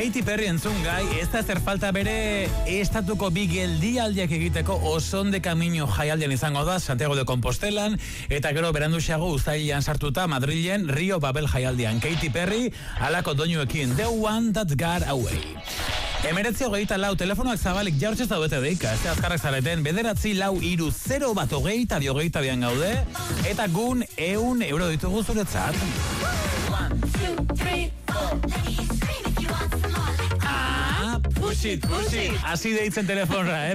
Katy Perry entzun gai, ez da zer falta bere estatuko bi geldialdiak egiteko Oson de Camino jaialdian izango da Santiago de Compostelan, eta gero beranduxeago uztailean sartuta Madrilen Rio Babel jaialdian. Katy Perry alako doinuekin The One That Got Away. 19:24 telefonoak zabalik jartxez daudete deika, ez azkarrak zareten, 943-0 gaude, eta gun €1 ditugu zuretzat. 1, 2, 3, 4. Push it. Asi deitzen telefonra,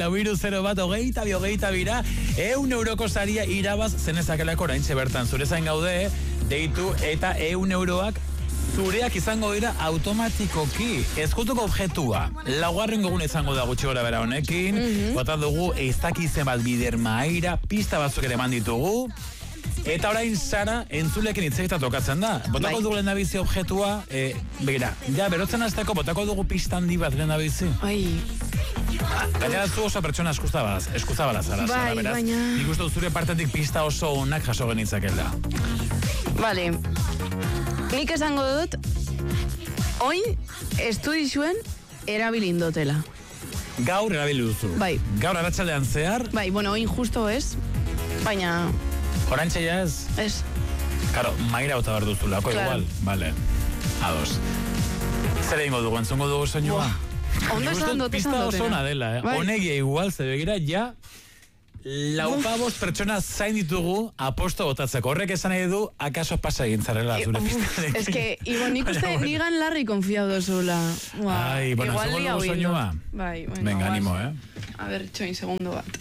943-0 €1 saria irabaz zenezakelako oraintxe bertan. Zure zain gaude, deitu eta €1 zureak izango dira automatikoki. Ezkutuko objetua. Laugarren gogun izango da gutxi gora bera honekin. Bota dugu ez dakizen bat bider maira, pista batzuk ere manditugu. Eta orain Sara entzulekin itzegita tokatzen da. Botako dugu lehendabizi objetua, begira, ja, berotzen azteko botako dugu pista handi bat lehendabizi. Gainera zu oso pertsona eskuzabala zara, beraz. Nik uste dut zure partetik pista oso onak jaso genitzakela. Vale. Nik esango dut, oin estudizuen erabilindotela. Gaur erabili duzu. Bai. Gaur arratsaldean zehar. Bai, bueno, oin justo ez, baina... Orantxe ya ez? Ez. Karo, maira bota behar duzulako, igual. Vale, ados. Zer egingo dugu, entzungo dugu soinua? Ondo esan dut, pista oso ona dela, eh? Honegia igual, ze begira, ja... Laupabos pertsona zain ditugu aposto botatzeko. Horrek esan nahi du, akaso pasa egin zarela zure pista. Ez que, nik uste nigan larri konfiau dozula. Ai, bueno, entzungo dugu soinua. Bai, bueno. Venga, animo, eh? A ver, txoin, segundo bat.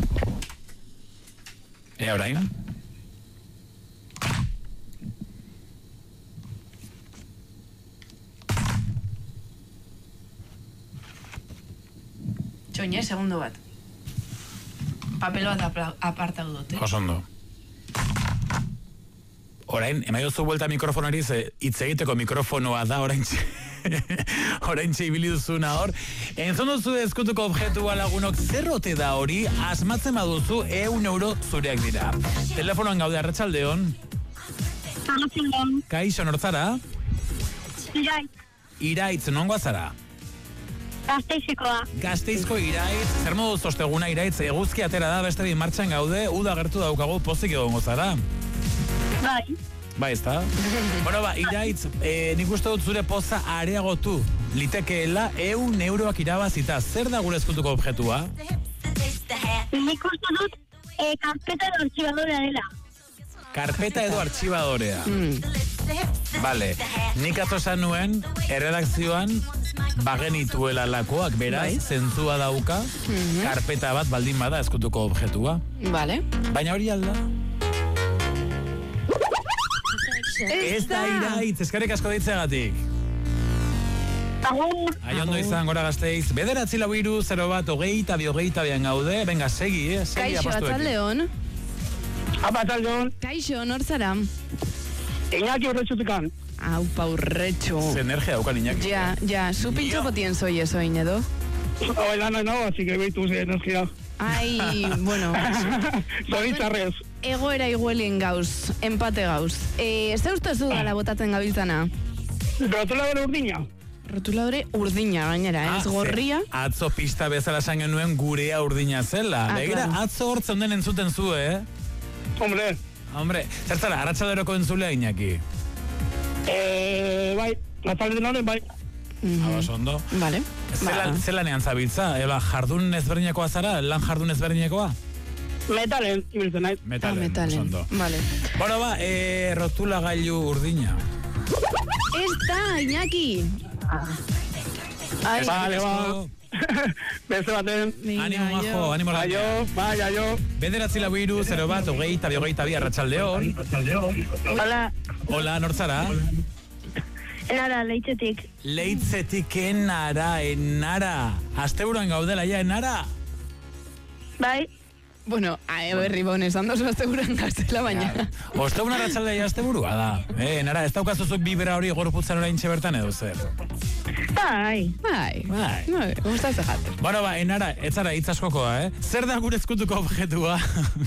Orain? Txoin, segundo bat. Papel bat apartau dute. Osondo. Orain, emaiozu buelta mikrofonari, hitz egiteko mikrofonoa da, oraintxe ibili duzuna hor. Entzun duzu ezkutuko objetua lagunok, zerrote da hori, asmatzen baduzu €1 zureak dira. Telefonoan gaude, arratsaldeon. Arratsaldeon. Kaixo, nortzara? Iraitz, nongoa zara? Gasteizko Iraitz, zer moduz osteguna Iraitz, eguzki atera da, beste bin martxan gaude, uda gertu daukagu pozik egongo zara. Bai, ez da? Bueno, Iraitz, nik uste dut zure poza areagotu litekeela €1 irabazita. Zer da gure ezkutuko objetua? Nik uste dut karpeta edo artxibadorea dela. Karpeta edo artxibadorea. Vale, nik atosan nuen, erredakzioan, bagenituela lakoak, beraz, zentzua dauka, karpeta bat baldin bada ezkutuko objetua. Vale. Baina hori alda? Ez da Iraitz, eskerrik asko ditzeagatik. Aiondo izan, gora Gasteiz. 943-0 gaude, venga, segi, segi apostuekin. Kaixo, atzaldeon. Apataldeon. Kaixo, nortzara? Iñaki Urretxutikan. Aupa, Urretxu. Ze energia daukan Iñaki. Ya, su pintxo potien soy eso, Iñedo. Hola, no, así que veitu ze energia. Ai, bueno. Zoritxarrez. Egoera iguelien gauz, empate gauz. Ze ustez du gala botatzen gabiltzana? Rotuladore urdina. Rotuladore urdina, gainera, ez gorria. Atzo pista bezala esan genuen gurea urdina zela. Begira, atzo hortzen den entzuten zu, Hombre, zertzara, arratsalderoko entzulea Iñaki? Bai, atzalden bai. Abas ondo. Vale. Zelanean zabiltza? Jardun ezberdinekoa zara? Lan jardun ezberdinekoa? Metalen, ibiltzen naiz. Metalen, ondo. Vale. Bueno, rotula gailu urdina. Ez da, Iñaki. Vale, beste baten. Animo, majo, animo. Aio. 943-0 arratsaldeon. Hola. Hola, nortzara? Enara, Leitzetik. Leitzetik enara. Asteburuan gaudela, enara? Bai. Bueno, berri bonez, handozu asteburuan gaztela baina. Ostegun arratsaldea asteburua da. Enara, ez daukazuzuk bibera hori gorputzan orain bertan edo zer? Bai. Gustatzen jate. Bueno, enara, ez zara hitz askokoa, Zer da gure ezkutuko objetua?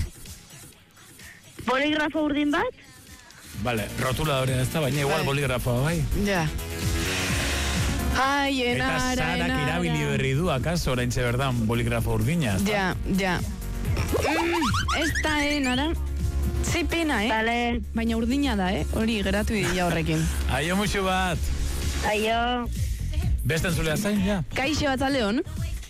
Boligrafo urdin bat? Vale, rotuladore ez da, baina igual boligrafoa, bai? Ja. Ai, Eta enara, Sarak irabili berri du, akaso, oraintxe berdan, boligrafo urdina. Ja. Ez da, enara. Ze pena, Vale. Baina urdina da, hori geratu dira horrekin. Aio musu bat. Aio. Besten zulea zain, ja. Kaixo, atzaleon.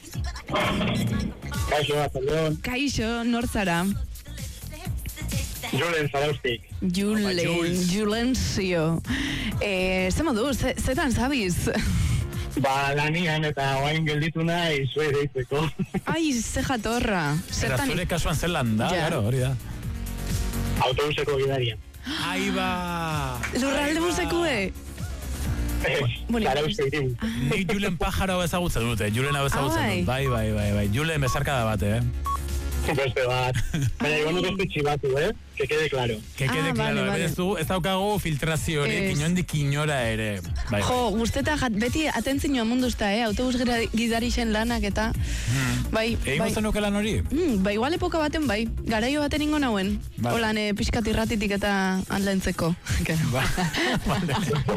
Kaixo bat, Leon. Kaixo, nortzara. Julen Zaraustik. Julencio. Ze modu, zetan zabiz? Ba, lanian eta oain gelditu nahi zue deitzeko. Ai, ze jatorra. Eta zure kasuan zelan da, Ja. claro, hori da. Autobuseko gidaria. Aiba! Lurralde busekue? Bueno, Zaraustik din. Nik Julen Pajaro ezagutzen dute, Julen hau ezagutzen dut. Bai. Julen bezarkada bat, Beste bat. Baina, egon nuke txibatu, Que quede claro. Que quede claro, vale. ez daukagu filtrazio hori, inondik inora ere. Bai. Jo, guzteta beti atentzioa munduzta, autobus gidari zen lanak eta... Bai. Egin gozten nuke lan hori? Ba, igual epoka baten bai. Garaio baten ingo nauen. Vale. Holan, pixkat irratitik eta anlentzeko. Ba, vale.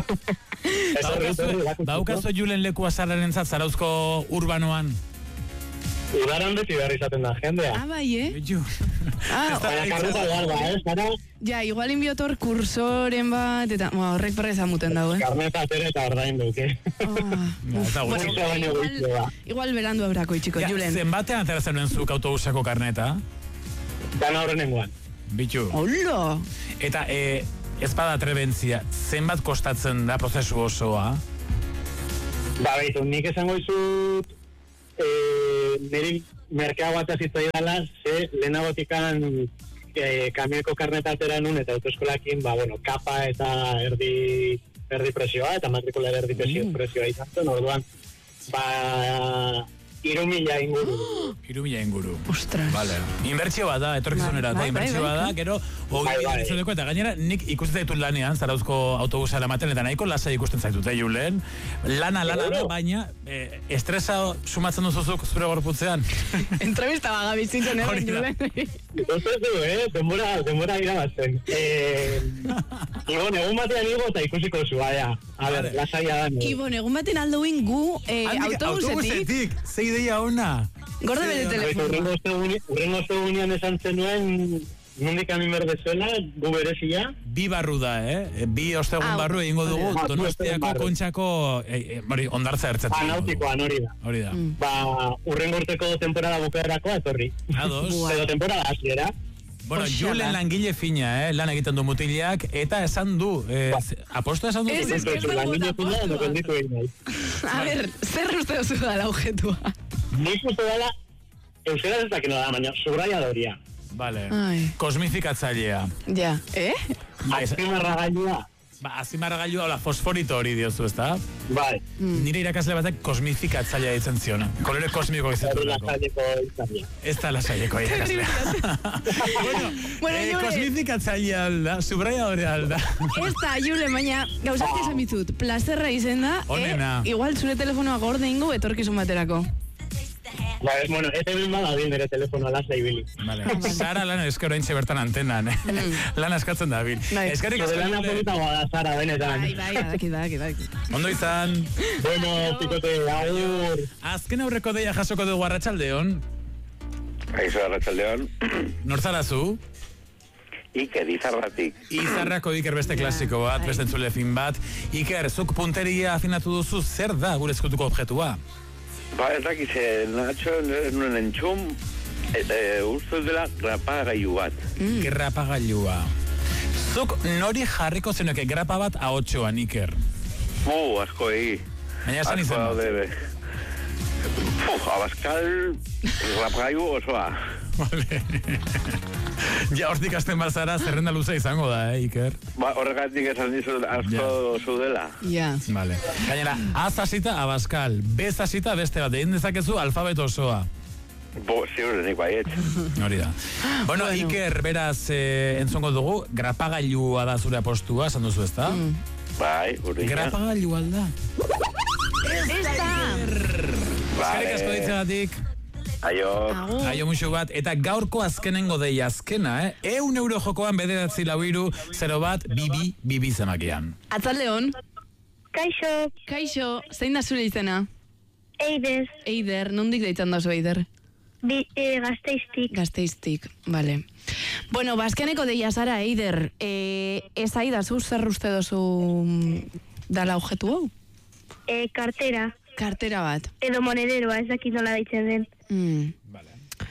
Daukazu Julen leku azararen Zarauzko urbanoan? Udaran beti behar izaten da, jendea. Bai, Bitu. Baina karreta garba, Zara? Ja, igual inbiotor kursoren bat, eta horrek perreza muten dago, Karneta atera eta ordain duke. Igual berandu aurako itxiko, Julen. Zenbatean atera zenuen zuk autobusako karneta? Dan horrenengoan. Bitu. Olo! Eta ez bada trebentzia, zenbat kostatzen da prozesu osoa? Ba, behitu, nik esango izut niri merkea bat azitzaidala, ze lehenagotikan kamioeko karneta atera nun eta autoeskolakin, kapa eta erdi presioa, eta matrikula erdi presioa izan zen, orduan, 3.000 inguru. 3.000 inguru. Ostras. Vale. Inbertsio bat da, etorkizunerako, inbertsio bat da, gero, eta gainera, nik ikusten zaitut lanean, Zarauzko autobusa eramaten, eta nahiko lasai ikusten zaitut, Julen. Lana da, baina, estresa sumatzen duzuzuk zure gorputzean. Entrevista bagabizitzen, Julen. Entonces denbora irabazten. Ibon, egun batean igo eta ikusiko zu, A ber, lasaia da. Ibon, egun baten aldoin gu autobusetik. Ze idea ona. Gorde bere telefonoa. Urrengo ostegunean esan zenuen, nondik amin berdezuela, gu berezia. Bi barru da, Bi ostegun barru egingo dugu, Donostiako Kontxako ondartza ertzetzen. Nautikoan hori da. Hori da. Urrengo urteko temporada bukaerako etorri. Ados. Edo temporada hasiera. Bueno, Julen langile fina, lan egiten du mutilak, eta esan du, aposto esan du? Ez que langile fina, edo gelditu egin nahi. A ber, zer uste duzu dala objetua? Nik uste dela, euskera ez dakino da, baina subrayadoria. Vale. Kosmifikatzailea. Ja, Azimarragailua. Azimarragailua, hola, fosforito hori diozu, ezta? Bai. Nire irakasle batek kosmifikatzailea ditzen ziona. Kolore kosmiko izetu lako. Ez da lasaileko irakaslea. Bueno, kosmifikatzailea alda, subrayadore alda. Ez da, Jule, baina gauzak esan bizut, plazerra izen da, igual zure telefonoa gorde ingo etorkizun baterako. Bueno, ete bin bada bin bere telefonoa lasa ibili. Vale. Sara lan eskero haintxe bertan antenan, Lan askatzen da bil. Eskerrik asko. Lana politagoa da, Sara, benetan. Bai, daki. Ondo izan. Bueno, pikote, agur. Azken aurreko deia jasoko dugu Arratsaldeon. Aizu, Arratsaldeon. Nortzarazu? Iker, Izarratik. Izarrako Iker beste klasiko bat, beste entzule fin bat. Iker, zuk punteria afinatu duzu, zer da gure eskutuko objetua? Ba, ez dakize, Nacho, nuen entxum, uste dela grapagailu bat. Grapagailua. Zuk nori jarriko zenuke grapa bat ahotxoan, Iker? Asko egi. Baina esan izan. Abascal, grapagailu osoa. Vale. Ja, hortik hasten bazara, zerrenda luza izango da, Iker? Ba, horregatik esan dizu asko zudela. Ja. Vale. Gainera, az hasita Abascal, bez hasita beste bat, egin dezakezu alfabeto osoa. Ziur, nik baiet. Hori da. Bueno, Iker, beraz, entzongo dugu, grapagailua da zure apostua, esan duzu ezta? Bai, urrika. Grapagailu alda. Ez da! Eskerrik asko ditzegatik. Aio musu bat, eta gaurko azkenengo deia azkena, €100 jokoan 9 4 0 1 0 1 2 2 zemakian. Atzaldeon. Kaixo, zein da zure izena? Eider, nondik deitzen da zu Eider? Gazteiztik, bale. Bueno, bazkeneko deia zara, Eider, ez aidazu zer uste dozu dala objetu hau? Kartera. Kartera bat. Edo monederoa, ez dakit nola deitzen den. Vale.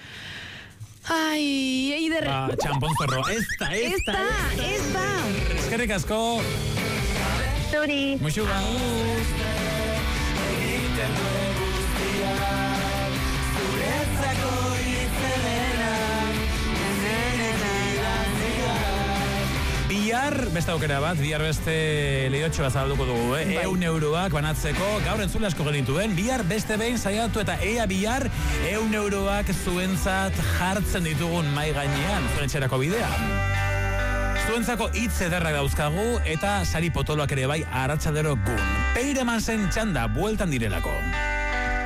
Ai, Eider. Txampon zerro, ez da. Eskerrik asko. Zuri. Muxu Bihar, beste aukera bat, bihar beste lehiotxo bat zabalduko dugu, €100 banatzeko, gaur entzule asko genituen, bihar beste behin saiatu eta ea bihar €100 zuentzat jartzen ditugun mai gainean, zuen etxerako bidea. Zuentzako hitz ederrak dauzkagu eta sari potoloak ere bai arratsaldero gun. Peireman zen txanda, bueltan direlako.